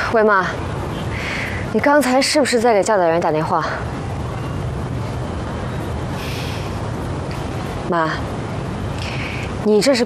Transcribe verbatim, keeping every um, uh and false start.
喂，妈，你刚才是不是在给教导员打电话？妈，你这是